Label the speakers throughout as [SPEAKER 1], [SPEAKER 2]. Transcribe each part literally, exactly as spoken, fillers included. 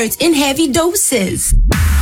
[SPEAKER 1] in heavy doses.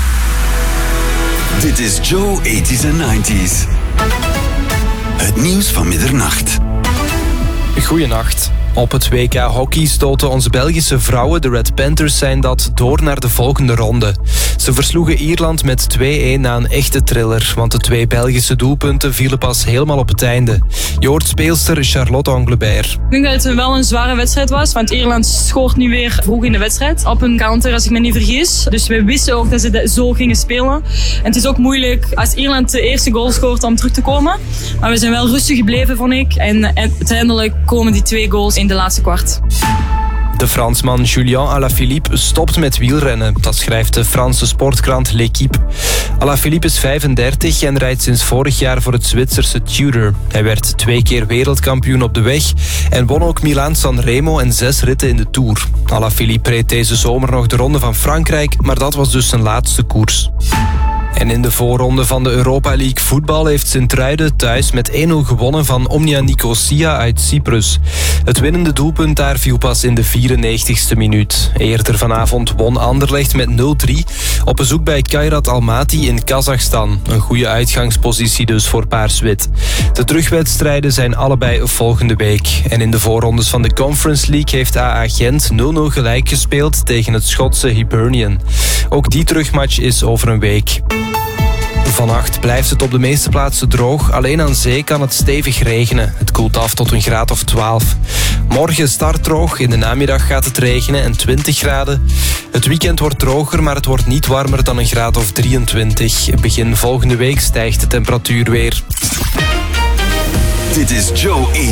[SPEAKER 2] Dit is Joe eighties en nineties. Het nieuws van middernacht.
[SPEAKER 3] Goeienacht. Op het W K hockey stoten onze Belgische vrouwen, de Red Panthers, zijn dat door naar de volgende ronde. Ze versloegen Ierland met twee-een na een echte thriller, want de twee Belgische doelpunten vielen pas helemaal op het einde. Je hoort speelster Charlotte Anglebert.
[SPEAKER 4] Ik denk dat het wel een zware wedstrijd was, want Ierland scoort nu weer vroeg in de wedstrijd. Op een counter, als ik me niet vergis. Dus we wisten ook dat ze zo gingen spelen. En het is ook moeilijk als Ierland de eerste goal scoort om terug te komen. Maar we zijn wel rustig gebleven, vond ik. En uiteindelijk komen die twee goals in de laatste kwart.
[SPEAKER 3] De Fransman Julien Alaphilippe stopt met wielrennen. Dat schrijft de Franse sportkrant L'Équipe. Alaphilippe is vijfendertig en rijdt sinds vorig jaar voor het Zwitserse Tudor. Hij werd twee keer wereldkampioen op de weg en won ook Milaan-San Remo en zes ritten in de Tour. Alaphilippe reed deze zomer nog de Ronde van Frankrijk, maar dat was dus zijn laatste koers. En in de voorronde van de Europa League voetbal heeft Sint-Truiden thuis met één-nul gewonnen van Omnia Nicosia uit Cyprus. Het winnende doelpunt daar viel pas in de vierennegentigste minuut. Eerder vanavond won Anderlecht met nul drie op bezoek bij Kairat Almaty in Kazachstan. Een goede uitgangspositie dus voor Paars-Wit. De terugwedstrijden zijn allebei volgende week. En in de voorrondes van de Conference League heeft A A Gent nul-nul gelijk gespeeld tegen het Schotse Hibernian. Ook die terugmatch is over een week. Vannacht blijft het op de meeste plaatsen droog. Alleen aan zee kan het stevig regenen. Het koelt af tot een graad of twaalf. Morgen start droog. In de namiddag gaat het regenen en twintig graden. Het weekend wordt droger, maar het wordt niet warmer dan een graad of drieëntwintig. Begin volgende week stijgt de temperatuur weer.
[SPEAKER 2] Dit is Joe